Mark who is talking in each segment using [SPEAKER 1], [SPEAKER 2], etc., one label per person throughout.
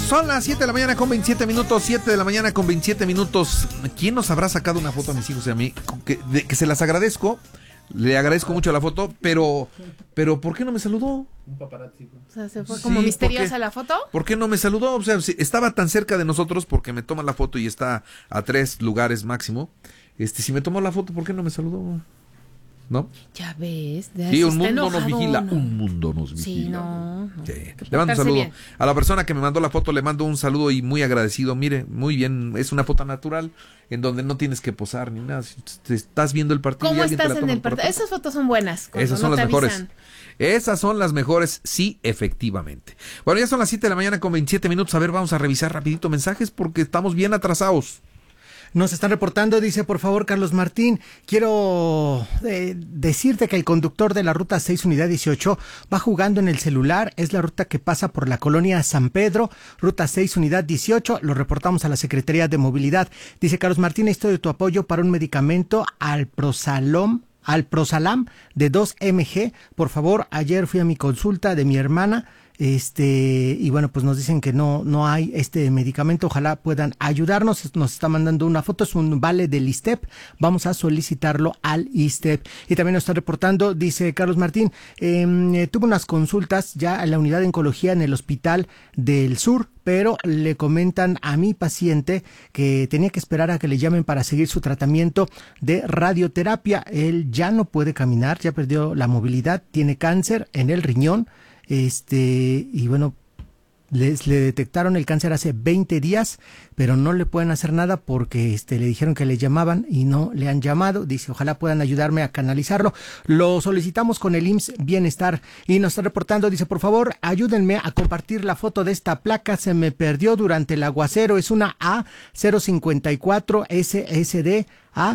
[SPEAKER 1] Son las 7 de la mañana con 27 minutos, 7 de la mañana con 27 minutos. ¿Quién nos habrá sacado una foto a mis hijos y a mí? Que se las agradezco, le agradezco mucho la foto, pero ¿por qué no me saludó?
[SPEAKER 2] Un paparazzi.
[SPEAKER 3] O sea, se fue como misteriosa la foto.
[SPEAKER 1] ¿Por qué no me saludó? O sea, estaba tan cerca de nosotros porque me toma la foto y está a 3 lugares máximo. Si me tomó la foto, ¿por qué no me saludó? ¿No?
[SPEAKER 3] Ya ves.
[SPEAKER 1] Sí, un mundo nos vigila, ¿no? Un mundo nos vigila.
[SPEAKER 3] Sí, no.
[SPEAKER 1] Sí. Le mando un saludo.
[SPEAKER 3] Bien.
[SPEAKER 1] A la persona que me mandó la foto le mando un saludo y muy agradecido. Mire, muy bien, es una foto natural en donde no tienes que posar ni nada. Te estás viendo el partido.
[SPEAKER 3] ¿Cómo
[SPEAKER 1] y alguien te
[SPEAKER 3] estás
[SPEAKER 1] la
[SPEAKER 3] en
[SPEAKER 1] toma
[SPEAKER 3] el partido? Esas fotos son buenas.
[SPEAKER 1] Esas son las mejores. Esas son las mejores, sí, efectivamente. Bueno, ya son las 7 de la mañana con 27 minutos. A ver, vamos a revisar rapidito mensajes porque estamos bien atrasados.
[SPEAKER 4] Nos están reportando, dice, por favor, Carlos Martín, quiero decirte que el conductor de la ruta 6 unidad 18 va jugando en el celular. Es la ruta que pasa por la colonia San Pedro, ruta 6 unidad 18. Lo reportamos a la Secretaría de Movilidad. Dice, Carlos Martín, necesito de tu apoyo para un medicamento Alprosalam de 2 mg. Por favor, ayer fui a mi consulta de mi hermana. Y bueno, pues nos dicen que no hay este medicamento. Ojalá puedan ayudarnos. Nos está mandando una foto, es un vale del ISSSTE. Vamos a solicitarlo al ISSSTE. Y también nos está reportando, dice Carlos Martín, tuve unas consultas ya en la unidad de oncología en el Hospital del Sur, pero le comentan a mi paciente que tenía que esperar a que le llamen para seguir su tratamiento de radioterapia. Él ya no puede caminar, ya perdió la movilidad, tiene cáncer en el riñón. Y bueno, le detectaron el cáncer hace 20 días, pero no le pueden hacer nada porque le dijeron que le llamaban y no le han llamado. Dice, ojalá puedan ayudarme a canalizarlo. Lo solicitamos con el IMSS Bienestar y nos está reportando, dice, por favor, ayúdenme a compartir la foto de esta placa. Se me perdió durante el aguacero. Es una A054 SSD.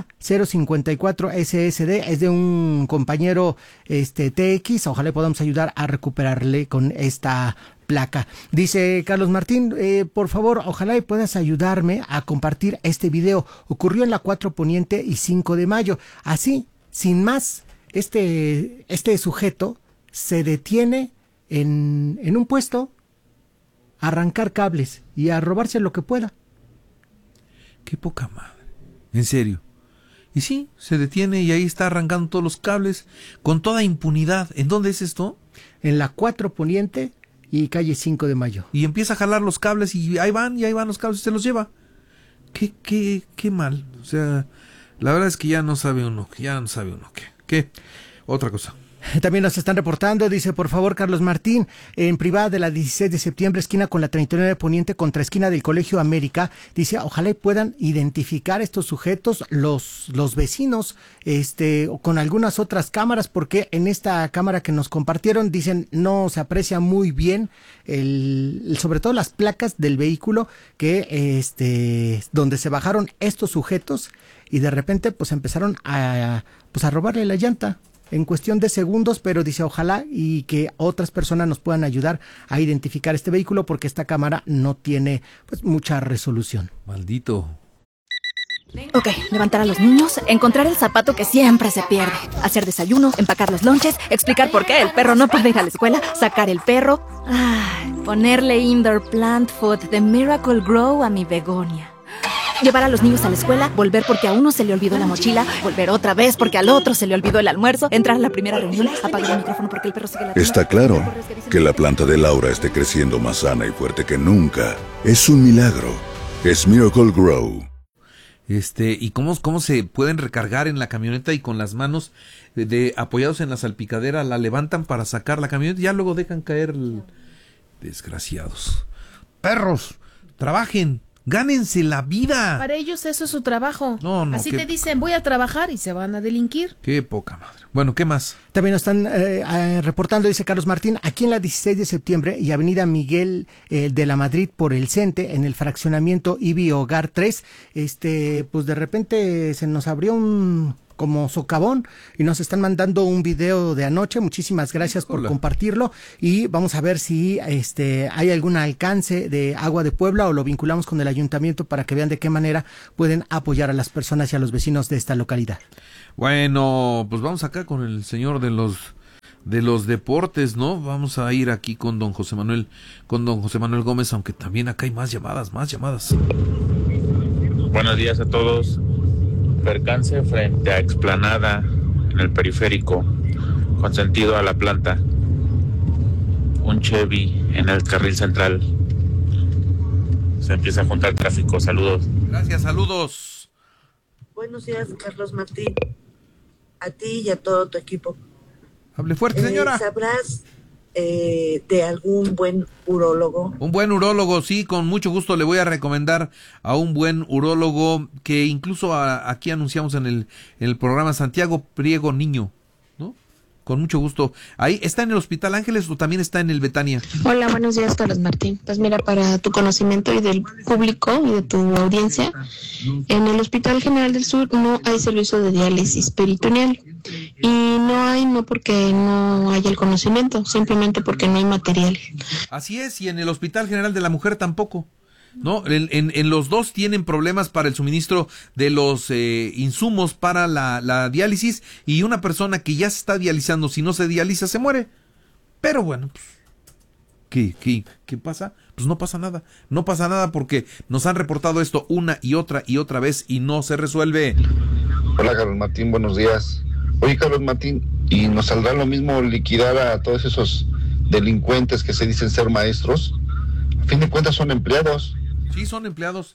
[SPEAKER 4] A054 SSD, es de un compañero TX. Ojalá podamos ayudar a recuperarle con esta placa. Dice Carlos Martín, por favor, ojalá puedas ayudarme a compartir este video. Ocurrió en la 4 Poniente y 5 de mayo. Así, sin más, este sujeto se detiene en un puesto a arrancar cables y a robarse lo que pueda.
[SPEAKER 1] Qué poca madre. En serio. Y sí, se detiene y ahí está arrancando todos los cables con toda impunidad. ¿En dónde es esto?
[SPEAKER 4] En la 4 Poniente y calle 5 de mayo.
[SPEAKER 1] Y empieza a jalar los cables y ahí van los cables y se los lleva. Qué mal. O sea, la verdad es que ya no sabe uno qué. Otra cosa.
[SPEAKER 4] También nos están reportando, dice, por favor, Carlos Martín, en privada de la 16 de septiembre, esquina con la 39 Poniente, contra esquina del Colegio América, dice, ojalá puedan identificar estos sujetos, los vecinos, con algunas otras cámaras, porque en esta cámara que nos compartieron, dicen, no se aprecia muy bien, sobre todo las placas del vehículo, que, donde se bajaron estos sujetos, y de repente, pues empezaron a robarle la llanta. En cuestión de segundos, pero dice ojalá y que otras personas nos puedan ayudar a identificar este vehículo porque esta cámara no tiene pues mucha resolución.
[SPEAKER 1] Maldito.
[SPEAKER 5] Ok, levantar a los niños, encontrar el zapato que siempre se pierde, hacer desayuno, empacar los lonches, explicar por qué el perro no puede ir a la escuela, sacar el perro, ponerle indoor plant food de Miracle Grow a mi begonia. Llevar a los niños a la escuela, volver porque a uno se le olvidó la mochila, volver otra vez porque al otro se le olvidó el almuerzo, entrar a la primera reunión, apagar el micrófono porque el perro sigue la...
[SPEAKER 6] Está claro que la planta de Laura esté creciendo más sana y fuerte que nunca. Es un milagro. Es Miracle Grow.
[SPEAKER 1] ¿Y cómo se pueden recargar en la camioneta y con las manos apoyados en la salpicadera la levantan para sacar la camioneta y ya luego dejan caer desgraciados? Perros, trabajen. Gánense la vida.
[SPEAKER 3] Para ellos eso es su trabajo.
[SPEAKER 1] No,
[SPEAKER 3] así te dicen, voy a trabajar y se van a delinquir.
[SPEAKER 1] Qué poca madre. Bueno, ¿qué más?
[SPEAKER 4] También nos están reportando, dice Carlos Martín, aquí en la 16 de septiembre y avenida Miguel de la Madrid por el CENTE, en el fraccionamiento IBI Hogar 3, pues de repente se nos abrió como socavón y nos están mandando un video de anoche. Muchísimas gracias por compartirlo y vamos a ver si hay algún alcance de Agua de Puebla o lo vinculamos con el ayuntamiento para que vean de qué manera pueden apoyar a las personas y a los vecinos de esta localidad.
[SPEAKER 1] Bueno, pues vamos acá con el señor de los deportes, ¿no? Vamos a ir aquí con don José Manuel Gómez, aunque también acá hay más llamadas.
[SPEAKER 2] Buenos días a todos. Percance frente a Explanada en el periférico, con sentido a la planta. Un Chevy en el carril central. Se empieza a juntar tráfico. Saludos.
[SPEAKER 1] Gracias, saludos.
[SPEAKER 7] Buenos días, Carlos Martín. A ti y a todo tu equipo.
[SPEAKER 1] Hable fuerte, señora.
[SPEAKER 7] ¿Sabrás de algún buen urólogo?
[SPEAKER 1] Un buen urólogo, sí, con mucho gusto le voy a recomendar a un buen urólogo que incluso aquí anunciamos en el programa, Santiago Priego Niño, ¿no? Con mucho gusto. Ahí está en el Hospital Ángeles o también está en el Betania.
[SPEAKER 8] Hola, buenos días, Carlos Martín. Pues mira, para tu conocimiento y del público y de tu audiencia, en el Hospital General del Sur no hay servicio de diálisis peritoneal. Y no porque no haya el conocimiento, simplemente porque no hay material.
[SPEAKER 1] Así es, y en el Hospital General de la Mujer tampoco. No, en los dos tienen problemas para el suministro de los insumos para la diálisis, y una persona que ya se está dializando, si no se dializa, se muere. Pero bueno, pues, ¿qué pasa? Pues no pasa nada porque nos han reportado esto una y otra vez y no se resuelve.
[SPEAKER 9] Hola, Carlos Martín, buenos días. Oye, Carlos Martín, ¿y nos saldrá lo mismo liquidar a todos esos delincuentes que se dicen ser maestros? A fin de cuentas son empleados.
[SPEAKER 1] Sí, son empleados,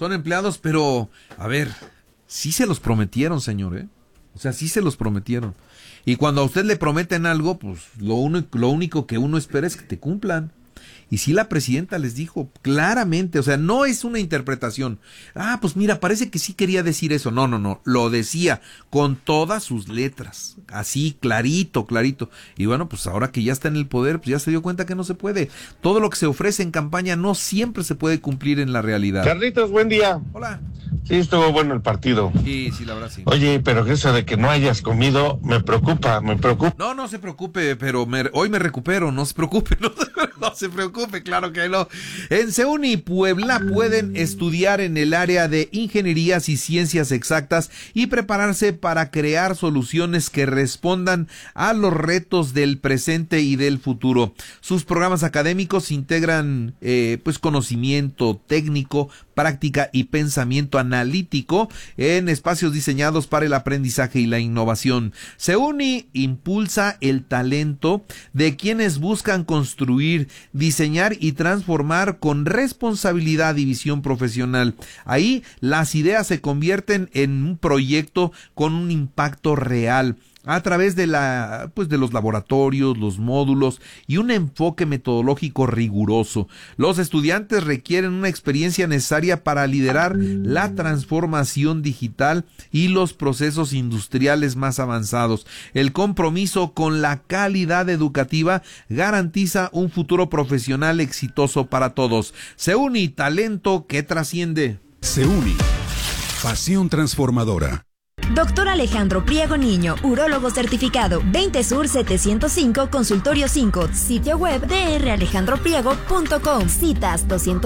[SPEAKER 1] pero, a ver, sí se los prometieron, señor, ¿eh? O sea, sí se los prometieron. Y cuando a usted le prometen algo, pues lo único que uno espera es que te cumplan. Y sí, la presidenta les dijo claramente, o sea, no es una interpretación. Pues mira, parece que sí quería decir eso. No, lo decía con todas sus letras, así, clarito. Y bueno, pues ahora que ya está en el poder, pues ya se dio cuenta que no se puede. Todo lo que se ofrece en campaña no siempre se puede cumplir en la realidad.
[SPEAKER 10] Carlitos, buen día.
[SPEAKER 1] Hola.
[SPEAKER 10] Sí, estuvo bueno el partido.
[SPEAKER 1] Sí, la verdad sí.
[SPEAKER 10] Oye, pero eso de que no hayas comido me preocupa.
[SPEAKER 1] No se preocupe, pero hoy me recupero, no se preocupe, no se preocupe, claro que no. En CEUNI Puebla pueden estudiar en el área de ingenierías y ciencias exactas y prepararse para crear soluciones que respondan a los retos del presente y del futuro. Sus programas académicos integran pues conocimiento técnico, práctica y pensamiento analítico en espacios diseñados para el aprendizaje y la innovación. CEUNI impulsa el talento de quienes buscan construir, diseñar y transformar con responsabilidad y visión profesional. Ahí las ideas se convierten en un proyecto con un impacto real, a través de los laboratorios, los módulos y un enfoque metodológico riguroso. Los estudiantes requieren una experiencia necesaria para liderar la transformación digital y los procesos industriales más avanzados. El compromiso con la calidad educativa garantiza un futuro profesional exitoso para todos. CEUNI, talento que trasciende.
[SPEAKER 11] CEUNI, pasión transformadora.
[SPEAKER 12] Doctor Alejandro Priego Niño, urólogo certificado, 20 Sur 705, Consultorio 5, sitio web dralejandropriego.com, citas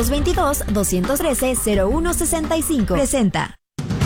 [SPEAKER 12] 222-213-0165. Presenta.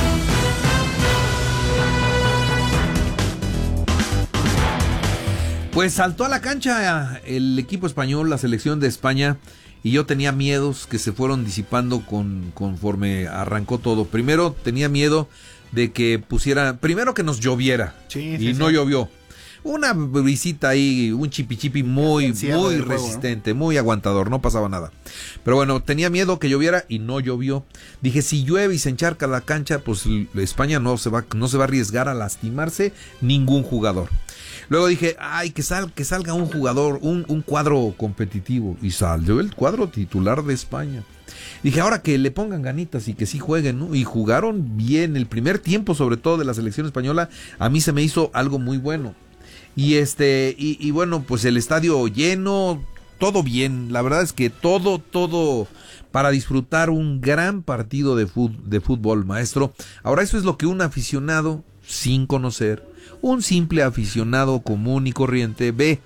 [SPEAKER 1] Pues saltó a la cancha el equipo español, la selección de España, y yo tenía miedos que se fueron disipando conforme arrancó todo. Primero tenía miedo de que primero que nos lloviera, y no llovió. Una brisita ahí, un chipi muy resistente, muy aguantador, no pasaba nada. Pero bueno, tenía miedo que lloviera y no llovió. Dije, si llueve y se encharca la cancha, pues España no se va a arriesgar a lastimarse ningún jugador. Luego dije, que salga un jugador, un cuadro competitivo. Y salió el cuadro titular de España. Dije, ahora que le pongan ganitas y que sí jueguen, ¿no? Y jugaron bien. El primer tiempo, sobre todo de la selección española, a mí se me hizo algo muy bueno. Y bueno, pues el estadio lleno, todo bien. La verdad es que todo para disfrutar un gran partido de fútbol, maestro. Ahora, eso es lo que un aficionado sin conocer, un simple aficionado común y corriente ve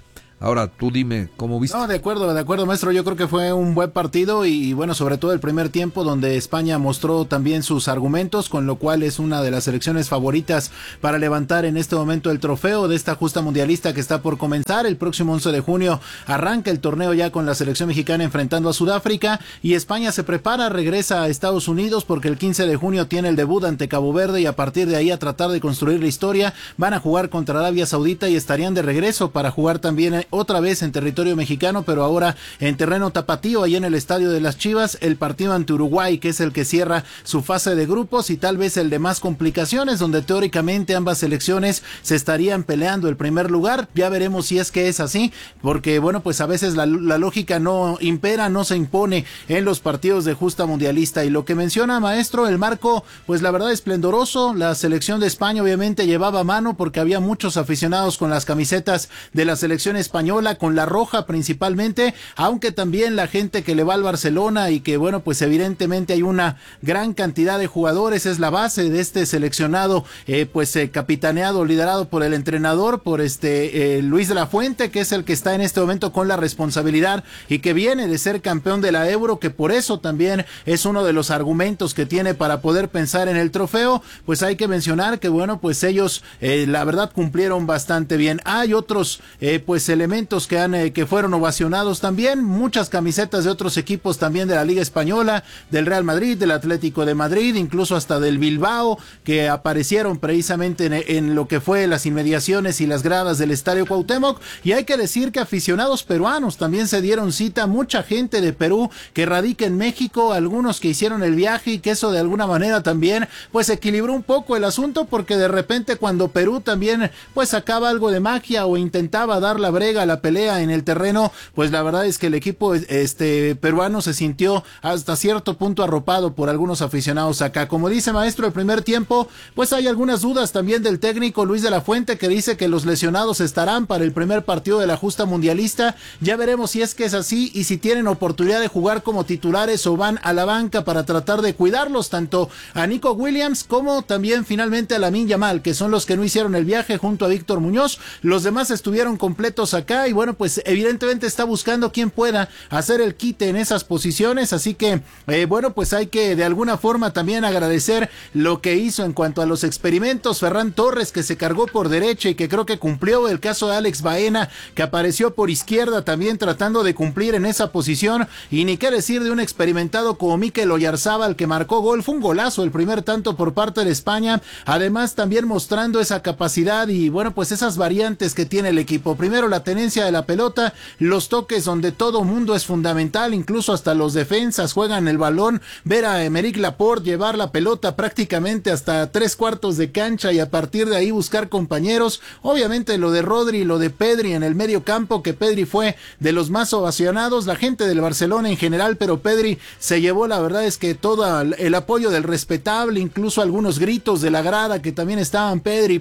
[SPEAKER 1] Ahora tú dime cómo viste.
[SPEAKER 13] No, de acuerdo, maestro. Yo creo que fue un buen partido y bueno, sobre todo el primer tiempo donde España mostró también sus argumentos, con lo cual es una de las selecciones favoritas para levantar en este momento el trofeo de esta justa mundialista que está por comenzar. El próximo 11 de junio arranca el torneo ya con la selección mexicana enfrentando a Sudáfrica y España se prepara, regresa a Estados Unidos porque el 15 de junio tiene el debut ante Cabo Verde y a partir de ahí a tratar de construir la historia. Van a jugar contra Arabia Saudita y estarían de regreso para jugar también otra vez en territorio mexicano, pero ahora en terreno tapatío, ahí en el estadio de las Chivas, el partido ante Uruguay, que es el que cierra su fase de grupos y tal vez el de más complicaciones, donde teóricamente ambas selecciones se estarían peleando el primer lugar. Ya veremos si es que es así, porque bueno, pues a veces la lógica no impera, no se impone en los partidos de justa mundialista. Y lo que menciona, maestro, el marco, pues la verdad esplendoroso. La selección de España obviamente llevaba mano porque había muchos aficionados con las camisetas de la selección española, con la roja principalmente, aunque también la gente que le va al Barcelona y que bueno, pues evidentemente hay una gran cantidad de jugadores, es la base de este seleccionado, capitaneado, liderado por el entrenador, por Luis de la Fuente, que es el que está en este momento con la responsabilidad y que viene de ser campeón de la Euro, que por eso también es uno de los argumentos que tiene para poder pensar en el trofeo. Pues hay que mencionar que bueno, pues ellos la verdad cumplieron bastante bien. Hay otros elementos que fueron ovacionados también, muchas camisetas de otros equipos también de la Liga Española, del Real Madrid, del Atlético de Madrid, incluso hasta del Bilbao, que aparecieron precisamente en lo que fue las inmediaciones y las gradas del Estadio Cuauhtémoc. Y hay que decir que aficionados peruanos también se dieron cita, mucha gente de Perú que radica en México, algunos que hicieron el viaje, y que eso de alguna manera también pues equilibró un poco el asunto, porque de repente cuando Perú también pues sacaba algo de magia o intentaba dar la brega, la pelea en el terreno, pues la verdad es que el equipo peruano se sintió hasta cierto punto arropado por algunos aficionados acá. Como dice, maestro, el primer tiempo pues hay algunas dudas también del técnico Luis de la Fuente, que dice que los lesionados estarán para el primer partido de la justa mundialista. Ya veremos si es que es así y si tienen oportunidad de jugar como titulares o van a la banca para tratar de cuidarlos, tanto a Nico Williams como también finalmente a Lamine Yamal, que son los que no hicieron el viaje junto a Víctor Muñoz. Los demás estuvieron completos acá y bueno, pues evidentemente está buscando quien pueda hacer el quite en esas posiciones, así que bueno, pues hay que de alguna forma también agradecer lo que hizo en cuanto a los experimentos Ferran Torres, que se cargó por derecha y que creo que cumplió. El caso de Alex Baena, que apareció por izquierda también tratando de cumplir en esa posición, y ni qué decir de un experimentado como Mikel Oyarzábal, que marcó gol. Fue un golazo el primer tanto por parte de España, además también mostrando esa capacidad y bueno, pues esas variantes que tiene el equipo. Primero la tenencia de la pelota, los toques donde todo mundo es fundamental, incluso hasta los defensas juegan el balón, ver a Aymeric Laporte llevar la pelota prácticamente hasta 3/4 de cancha y a partir de ahí buscar compañeros. Obviamente lo de Rodri y lo de Pedri en el medio campo, que Pedri fue de los más ovacionados, la gente del Barcelona en general, pero Pedri se llevó, la verdad es que todo el apoyo del respetable, incluso algunos gritos de la grada que también estaban Pedri,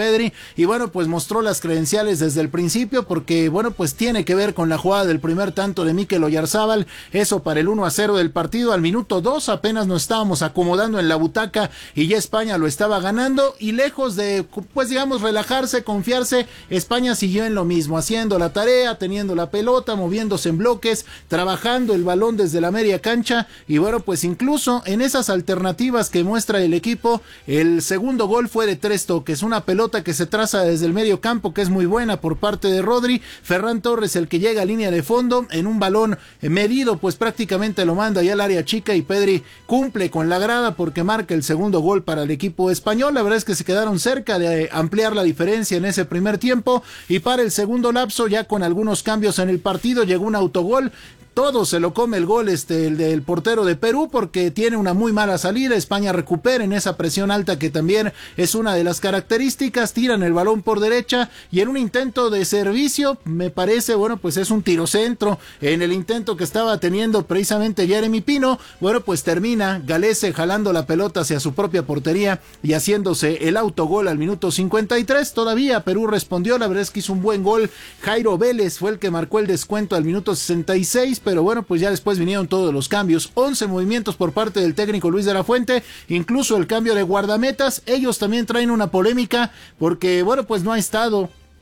[SPEAKER 13] y bueno, pues mostró las credenciales desde el principio, porque bueno, pues tiene que ver con la jugada del primer tanto de Mikel Oyarzábal, eso para el 1-0 del partido. Al minuto 2 apenas nos estábamos acomodando en la butaca y ya España lo estaba ganando, y lejos de pues digamos relajarse, confiarse, España siguió en lo mismo, haciendo la tarea, teniendo la pelota, moviéndose en bloques, trabajando el balón desde la media cancha, y bueno, pues incluso en esas alternativas que muestra el equipo, el segundo gol fue de 3 toques, una pelota que se traza desde el medio campo que es muy buena por parte de Rodri, Ferran Torres el que llega a línea de fondo, en un balón medido pues prácticamente lo manda ya al área chica, y Pedri cumple con la grada porque marca el segundo gol para el equipo español. La verdad es que se quedaron cerca de ampliar la diferencia en ese primer tiempo, y para el segundo lapso, ya con algunos cambios en el partido, llegó un autogol. Todo se lo come el gol el del portero de Perú, porque tiene una muy mala salida. España recupera en esa presión alta que también es una de las características, tiran el balón por derecha y en un intento de servicio, me parece, bueno, pues es un tiro centro en el intento que estaba teniendo precisamente Jeremy Pino. Bueno, pues termina Galese jalando la pelota hacia su propia portería y haciéndose el autogol al minuto 53. Todavía Perú respondió, la verdad es que hizo un buen gol. Jairo Vélez fue el que marcó el descuento al minuto 66, pero bueno, pues ya después vinieron todos los cambios, 11 movimientos por parte del técnico Luis de la Fuente, incluso el cambio de guardametas. Ellos también traen una polémica porque, bueno, pues no ha estado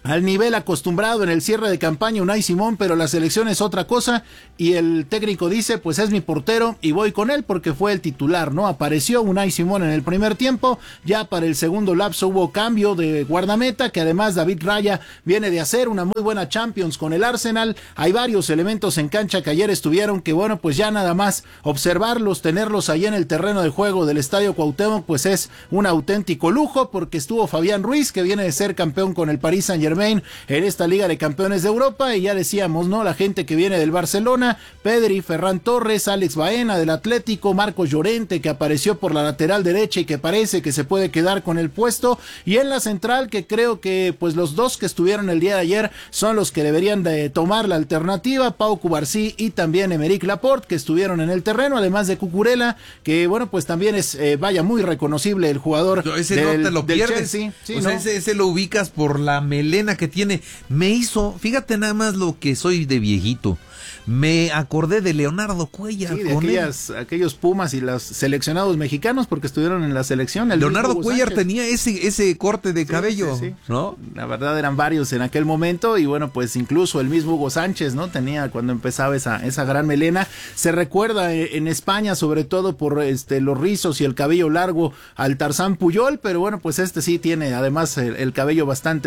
[SPEAKER 13] al nivel acostumbrado en el cierre de campaña Unai Simón, pero la selección es otra cosa y el técnico dice, pues es mi portero y voy con él porque fue el titular, ¿no? Apareció Unai Simón en el primer tiempo, ya para el segundo lapso hubo cambio de guardameta, que además David Raya viene de hacer una muy buena Champions con el Arsenal. Hay varios elementos en cancha que ayer estuvieron, que bueno, pues ya nada más observarlos, tenerlos ahí en el terreno de juego del Estadio Cuauhtémoc, pues es un auténtico lujo, porque estuvo Fabián Ruiz, que viene de ser campeón con el Paris Saint-Germain en esta Liga de Campeones de Europa, y ya decíamos, ¿no? La gente que viene del Barcelona, Pedri, Ferran Torres, Alex Baena del Atlético, Marcos Llorente, que apareció por la lateral derecha y que parece que se puede quedar con el puesto, y en la central, que creo que pues los dos que estuvieron el día de ayer son los que deberían de tomar la alternativa, Pau Cubarsí y también Emerick Laporte, que estuvieron en el terreno, además de Cucurella, que bueno, pues también es muy reconocible el jugador
[SPEAKER 1] ese no te lo pierdes.
[SPEAKER 13] Chelsea. Sí,
[SPEAKER 1] o sea, ese lo ubicas por la melena que tiene. Me hizo, fíjate nada más lo que soy de viejito. Me acordé de Leonardo Cuellar.
[SPEAKER 13] Sí, de aquellos Pumas y los seleccionados mexicanos, porque estuvieron en la selección.
[SPEAKER 1] Leonardo Cuellar tenía ese corte de cabello, sí. ¿No?
[SPEAKER 13] La verdad eran varios en aquel momento, y bueno, pues incluso el mismo Hugo Sánchez, ¿no? Tenía cuando empezaba esa gran melena. Se recuerda en España, sobre todo por los rizos y el cabello largo, al Tarzán Puyol, pero bueno, pues sí tiene además el cabello bastante,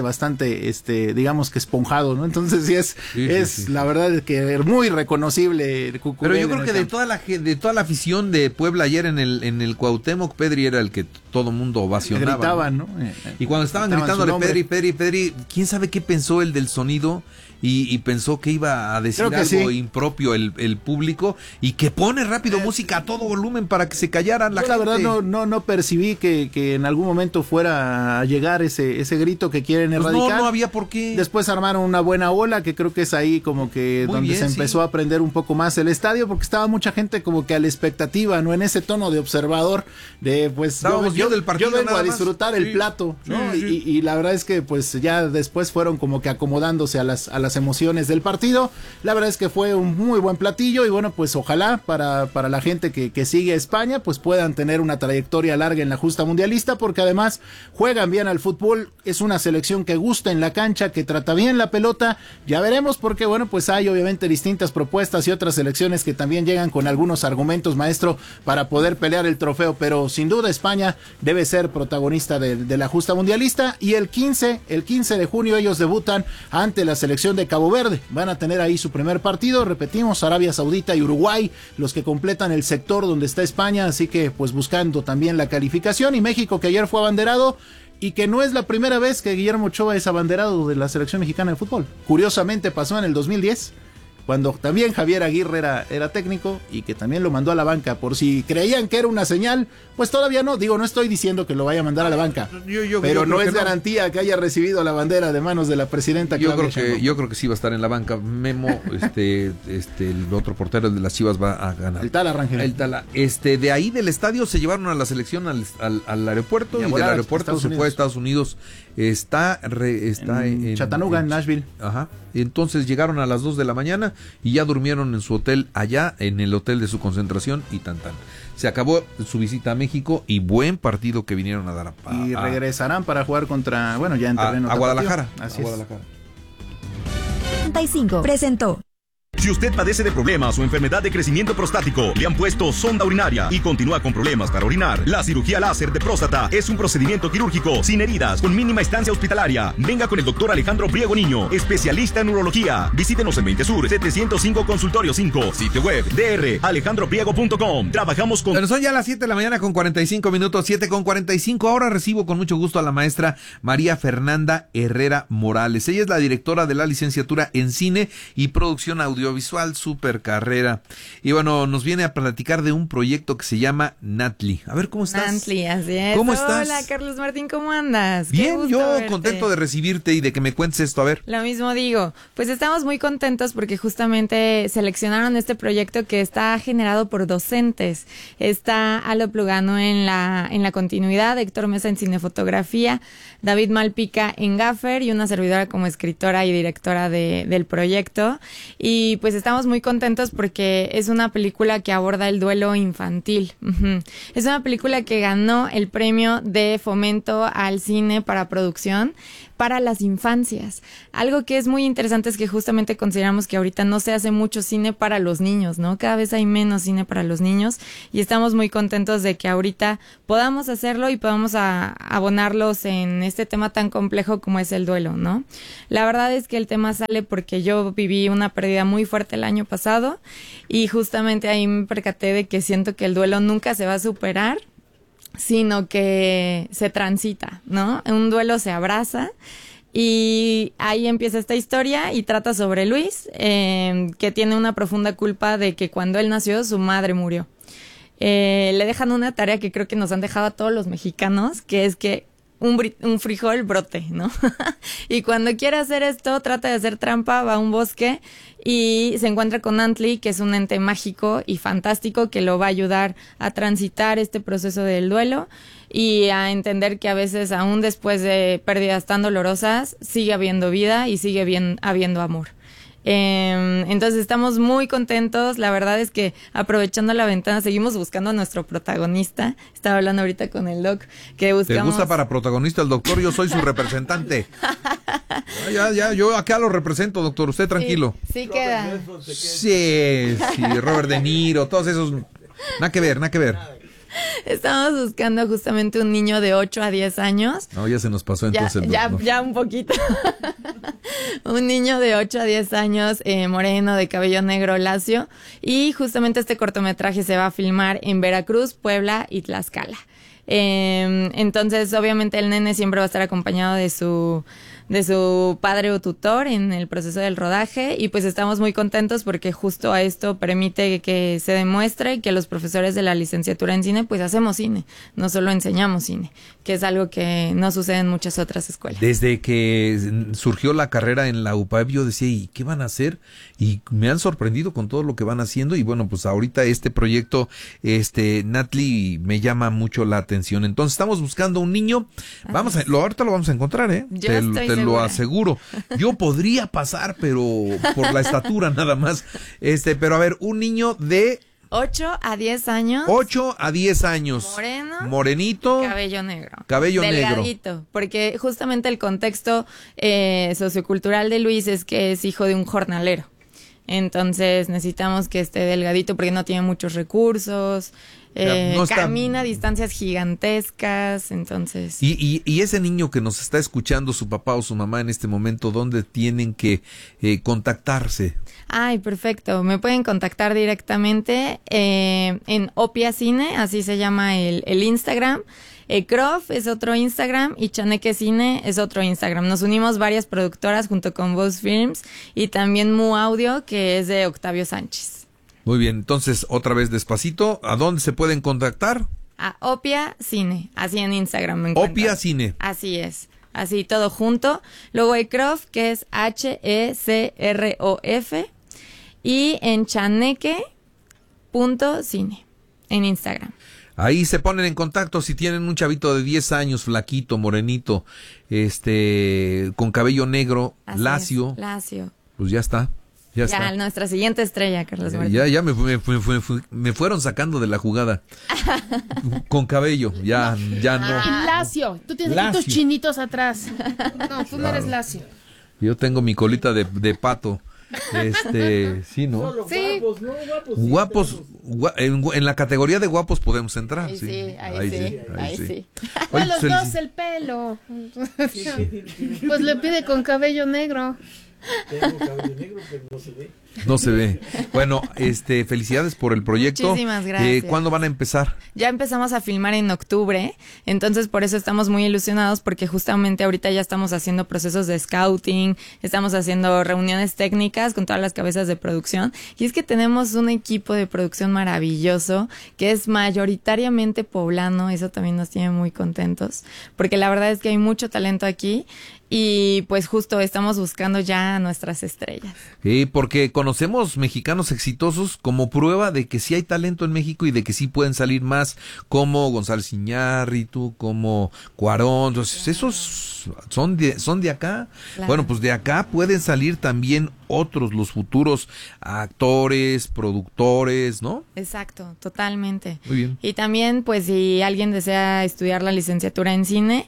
[SPEAKER 13] digamos que esponjado, ¿no? Entonces sí, la verdad que muy reconocible.
[SPEAKER 1] Pero yo creo que de toda la afición de Puebla ayer en el Cuauhtémoc, Pedri era el que todo mundo ovacionaba.
[SPEAKER 13] Gritaban, ¿no?
[SPEAKER 1] Y cuando estaban gritándole Pedri, ¿quién sabe qué pensó el del sonido? Y pensó que iba a decir algo impropio el público, y que pone rápido música a todo volumen para que se callaran la gente.
[SPEAKER 13] La verdad no percibí que en algún momento fuera a llegar ese grito que quieren erradicar.
[SPEAKER 1] No había por qué.
[SPEAKER 13] Después armaron una buena ola, que creo que es ahí como que muy donde bien, se empezó a prender un poco más el estadio, porque estaba mucha gente como que a la expectativa, no en ese tono de observador, de pues yo vengo a disfrutar el plato, ¿no? Y la verdad es que pues ya después fueron como que acomodándose a las emociones del partido. La verdad es que fue un muy buen platillo, y bueno, pues ojalá para la gente que sigue a España, pues puedan tener una trayectoria larga en la justa mundialista, porque además juegan bien al fútbol, es una selección que gusta en la cancha, que trata bien la pelota. Ya veremos, porque bueno, pues hay obviamente distintas propuestas y otras selecciones que también llegan con algunos argumentos, maestro, para poder pelear el trofeo, pero sin duda España debe ser protagonista de la justa mundialista. Y el 15 de junio ellos debutan ante la selección de Cabo Verde. Van a tener ahí su primer partido. Repetimos, Arabia Saudita y Uruguay, los que completan el sector donde está España, así que pues buscando también la calificación. Y México, que ayer fue abanderado, y que no es la primera vez que Guillermo Ochoa es abanderado de la selección mexicana de fútbol. Curiosamente pasó en el 2010, cuando también Javier Aguirre era técnico, y que también lo mandó a la banca, por si creían que era una señal, pues todavía no, no estoy diciendo que lo vaya a mandar a la banca, pero no es garantía que haya recibido la bandera de manos de la presidenta.
[SPEAKER 1] Yo creo que sí va a estar en la banca. Memo, el otro portero, el de las Chivas, va a ganar.
[SPEAKER 13] El Tala Rangel.
[SPEAKER 1] De ahí del estadio se llevaron a la selección al aeropuerto, y del aeropuerto se fue a Estados Unidos. Está en
[SPEAKER 13] Chattanooga, en Nashville.
[SPEAKER 1] Ajá. Entonces llegaron a las 2 de la mañana y ya durmieron en su hotel allá, en el hotel de su concentración, y tan. Se acabó su visita a México, y buen partido que vinieron a dar
[SPEAKER 13] y regresarán para jugar contra, ya en terreno
[SPEAKER 1] a Guadalajara.
[SPEAKER 13] Así
[SPEAKER 1] es.
[SPEAKER 12] 35 presentó.
[SPEAKER 14] Si usted padece de problemas o enfermedad de crecimiento prostático, le han puesto sonda urinaria y continúa con problemas para orinar, la cirugía láser de próstata es un procedimiento quirúrgico sin heridas, con mínima estancia hospitalaria. Venga con el doctor Alejandro Priego Niño, especialista en urología. Visítenos en 20 Sur, 705 Consultorio 5, sitio web dralejandropriego.com. Trabajamos con...
[SPEAKER 1] Pero son ya las 7 de la mañana con 45 minutos, 7:45. Ahora recibo con mucho gusto a la maestra María Fernanda Herrera Morales. Ella es la directora de la licenciatura en Cine y Producción Audiovisual, super carrera. Y bueno, nos viene a platicar de un proyecto que se llama Natli. A ver, ¿cómo estás?
[SPEAKER 15] Natli, así es.
[SPEAKER 1] ¿Cómo estás?
[SPEAKER 15] Hola, Carlos Martín, ¿cómo andas?
[SPEAKER 1] Bien, yo verte. Contento de recibirte y de que me cuentes esto. A ver.
[SPEAKER 15] Lo mismo digo. Pues estamos muy contentos porque justamente seleccionaron este proyecto que está generado por docentes. Está Alop Lugano en la continuidad, Héctor Mesa en cinefotografía, David Malpica en gaffer, y una servidora como escritora y directora del proyecto. Y pues estamos muy contentos porque es una película que aborda el duelo infantil. Es una película que ganó el premio de fomento al cine para producción para las infancias. Algo que es muy interesante es que justamente consideramos que ahorita no se hace mucho cine para los niños, ¿no? Cada vez hay menos cine para los niños y estamos muy contentos de que ahorita podamos hacerlo y podamos abonarlos en este tema tan complejo como es el duelo, ¿no? La verdad es que el tema sale porque yo viví una pérdida muy fuerte el año pasado y justamente ahí me percaté de que siento que el duelo nunca se va a superar, sino que se transita, ¿no? Un duelo se abraza y ahí empieza esta historia y trata sobre Luis, que tiene una profunda culpa de que cuando él nació su madre murió. Le dejan una tarea que creo que nos han dejado a todos los mexicanos, que es que un frijol brote, ¿no? Y cuando quiere hacer esto, trata de hacer trampa, va a un bosque y se encuentra con Antli, que es un ente mágico y fantástico que lo va a ayudar a transitar este proceso del duelo y a entender que a veces, aún después de pérdidas tan dolorosas, sigue habiendo vida y sigue habiendo amor. Entonces estamos muy contentos. La verdad es que aprovechando la ventana seguimos buscando a nuestro protagonista. Estaba hablando ahorita con el doc que buscamos.
[SPEAKER 1] ¿Te gusta para protagonista el doctor? Yo soy su representante. Ya, yo acá lo represento, doctor. Usted tranquilo.
[SPEAKER 15] Sí queda.
[SPEAKER 1] Sí, Robert De Niro, todos esos. Nada que ver.
[SPEAKER 15] Estamos buscando justamente un niño de 8 a 10 años.
[SPEAKER 1] No, ya se nos pasó entonces.
[SPEAKER 15] Ya un poquito. Un niño de 8 a 10 años, moreno, de cabello negro lacio. Y justamente este cortometraje se va a filmar en Veracruz, Puebla y Tlaxcala. Entonces, obviamente, el nene siempre va a estar acompañado de su padre o tutor en el proceso del rodaje y pues estamos muy contentos porque justo a esto permite que se demuestre que los profesores de la licenciatura en cine pues hacemos cine, no solo enseñamos cine, que es algo que no sucede en muchas otras escuelas.
[SPEAKER 1] Desde que surgió la carrera en la UPAEP yo decía, ¿y qué van a hacer? Y me han sorprendido con todo lo que van haciendo y bueno, pues ahorita este proyecto, Natli, me llama mucho la atención. Entonces estamos buscando un niño, ahorita lo vamos a encontrar, te lo aseguro. Yo podría pasar, pero por la estatura nada más. Pero a ver, un niño de
[SPEAKER 15] 8 a 10 años.
[SPEAKER 1] 8 a 10 años.
[SPEAKER 15] Moreno.
[SPEAKER 1] Morenito.
[SPEAKER 15] Cabello negro.
[SPEAKER 1] Delgadito,
[SPEAKER 15] porque justamente el contexto sociocultural de Luis es que es hijo de un jornalero. Entonces necesitamos que esté delgadito porque no tiene muchos recursos. Camina a distancias gigantescas, entonces...
[SPEAKER 1] Y ese niño que nos está escuchando, su papá o su mamá en este momento, ¿dónde tienen que contactarse?
[SPEAKER 15] Ay, perfecto. Me pueden contactar directamente en Opia Cine, así se llama el Instagram. Croft es otro Instagram y Chaneque Cine es otro Instagram. Nos unimos varias productoras junto con Buzz Films y también Mu Audio, que es de Octavio Sánchez.
[SPEAKER 1] Muy bien, entonces otra vez despacito, ¿a dónde se pueden contactar?
[SPEAKER 15] A Opia Cine, así en Instagram me encuentran.
[SPEAKER 1] Opia Cine.
[SPEAKER 15] Así es, así todo junto. Luego hay Croft, que es HECROF, y en chaneque.cine, en Instagram.
[SPEAKER 1] Ahí se ponen en contacto si tienen un chavito de 10 años, flaquito, morenito, con cabello negro, lacio. Pues ya está.
[SPEAKER 15] Ya, nuestra siguiente estrella, Carlos Martín.
[SPEAKER 1] Ya me fueron sacando de la jugada. Con cabello, ya no.
[SPEAKER 3] Y lacio. Tú tienes aquí tus chinitos atrás. No, tú no eres lacio.
[SPEAKER 1] Yo tengo mi colita de pato. Sí, ¿no?
[SPEAKER 3] Sí.
[SPEAKER 1] Guapos, en la categoría de guapos podemos entrar.
[SPEAKER 15] Ahí sí.
[SPEAKER 3] Oye, los dos el pelo. Pues le pide con cabello negro.
[SPEAKER 16] Tengo cabello negro, pero no se ve.
[SPEAKER 1] No se ve. Bueno, felicidades por el proyecto.
[SPEAKER 15] Muchísimas gracias.
[SPEAKER 1] ¿Cuándo van a empezar?
[SPEAKER 15] Ya empezamos a filmar en octubre, entonces por eso estamos muy ilusionados porque justamente ahorita ya estamos haciendo procesos de scouting, estamos haciendo reuniones técnicas con todas las cabezas de producción y es que tenemos un equipo de producción maravilloso que es mayoritariamente poblano, eso también nos tiene muy contentos porque la verdad es que hay mucho talento aquí. Y pues justo estamos buscando ya a nuestras estrellas.
[SPEAKER 1] Porque conocemos mexicanos exitosos como prueba de que sí hay talento en México y de que sí pueden salir más, como González Iñárritu, como Cuarón. Entonces, esos son de acá. Claro. Bueno, pues de acá pueden salir también otros, los futuros actores, productores, ¿no?
[SPEAKER 15] Exacto, totalmente.
[SPEAKER 1] Muy bien.
[SPEAKER 15] Y también, pues si alguien desea estudiar la licenciatura en cine,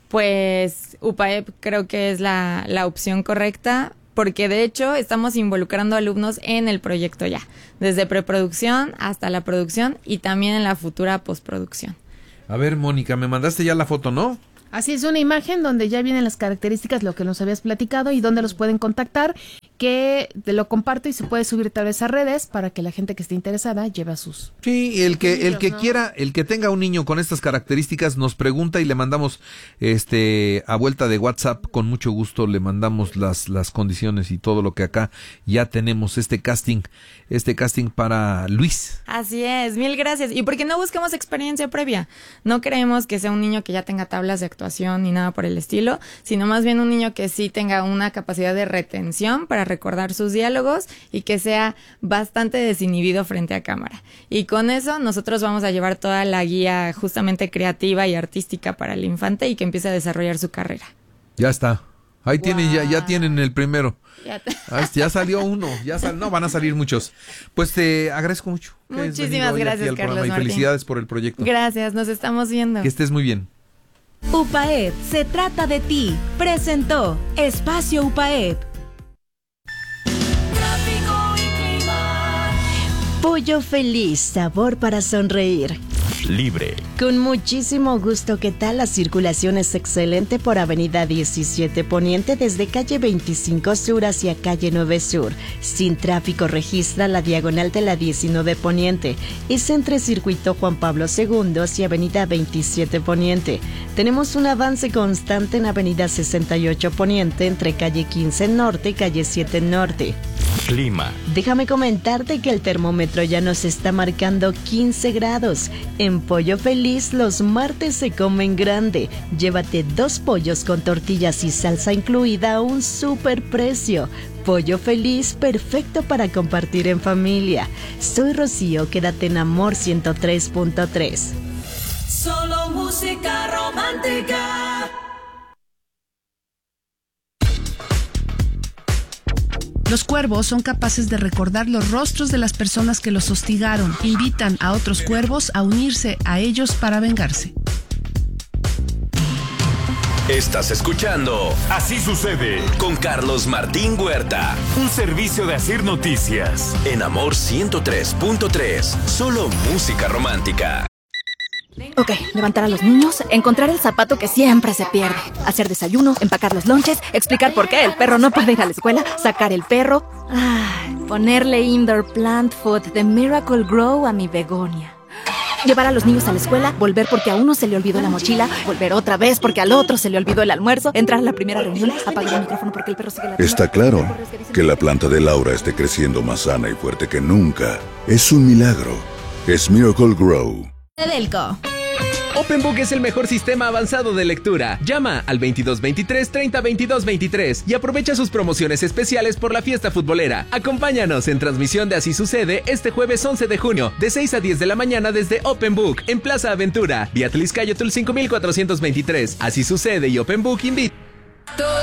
[SPEAKER 15] pues UPAEP creo que es la opción correcta, porque de hecho estamos involucrando alumnos en el proyecto ya, desde preproducción hasta la producción y también en la futura postproducción.
[SPEAKER 1] A ver, Mónica, me mandaste ya la foto, ¿no?
[SPEAKER 3] Así es, una imagen donde ya vienen las características, lo que nos habías platicado y dónde los pueden contactar, que te lo comparto y se puede subir tal vez a redes para que la gente que esté interesada lleve a sus...
[SPEAKER 1] Sí, el que quiera, el que tenga un niño con estas características nos pregunta y le mandamos a vuelta de WhatsApp, con mucho gusto le mandamos las condiciones y todo lo que acá ya tenemos, este casting para Luis.
[SPEAKER 15] Así es, mil gracias. Y porque no buscamos experiencia previa, no creemos que sea un niño que ya tenga tablas de actuación ni nada por el estilo, sino más bien un niño que sí tenga una capacidad de retención para recordar sus diálogos y que sea bastante desinhibido frente a cámara. Y con eso nosotros vamos a llevar toda la guía justamente creativa y artística para el infante y que empiece a desarrollar su carrera.
[SPEAKER 1] Ya está. Ahí tienen, ya tienen el primero. Ya salió uno, no, van a salir muchos. Pues te agradezco mucho.
[SPEAKER 15] Muchísimas gracias, Carlos Martín.
[SPEAKER 1] Y felicidades por el proyecto.
[SPEAKER 15] Gracias, nos estamos viendo.
[SPEAKER 1] Que estés muy bien.
[SPEAKER 12] UPAEP, se trata de ti. Presentó Espacio UPAEP.
[SPEAKER 17] Pollo Feliz, sabor para sonreír.
[SPEAKER 14] Libre.
[SPEAKER 17] Con muchísimo gusto, ¿qué tal? La circulación es excelente por Avenida 17 Poniente desde calle 25 Sur hacia calle 9 Sur. Sin tráfico registra la diagonal de la 19 Poniente. Es entre Circuito Juan Pablo II y Avenida 27 Poniente. Tenemos un avance constante en Avenida 68 Poniente entre calle 15 Norte y calle 7 Norte.
[SPEAKER 14] Clima.
[SPEAKER 17] Déjame comentarte que el termómetro ya nos está marcando 15 grados. En Pollo Feliz los martes se comen grande. Llévate 2 pollos con tortillas y salsa incluida a un super precio. Pollo Feliz, perfecto para compartir en familia. Soy Rocío, quédate en Amor 103.3.
[SPEAKER 12] Solo música romántica.
[SPEAKER 18] Los cuervos son capaces de recordar los rostros de las personas que los hostigaron. Invitan a otros cuervos a unirse a ellos para vengarse.
[SPEAKER 14] Estás escuchando Así Sucede con Carlos Martín Huerta. Un servicio de Asir Noticias. En Amor 103.3. Solo música romántica.
[SPEAKER 5] Ok, levantar a los niños, encontrar el zapato que siempre se pierde, hacer desayuno, empacar los lonches, explicar por qué el perro no puede ir a la escuela, sacar el perro, ponerle indoor plant food de Miracle Grow a mi begonia. Llevar a los niños a la escuela, volver porque a uno se le olvidó la mochila, volver otra vez porque al otro se le olvidó el almuerzo, entrar a la primera reunión, apagar el micrófono porque el perro sigue ladrando.
[SPEAKER 6] Está claro que la planta de Laura esté creciendo más sana y fuerte que nunca. Es un milagro. Es Miracle Grow.
[SPEAKER 12] Delco.
[SPEAKER 19] OpenBook es el mejor sistema avanzado de lectura. Llama al 2223 30 22 23 y aprovecha sus promociones especiales por la fiesta futbolera. Acompáñanos en transmisión de Así Sucede este jueves 11 de junio de 6 a 10 de la mañana desde OpenBook en Plaza Aventura, vía Tliscayotl 5423. Así Sucede y OpenBook invita.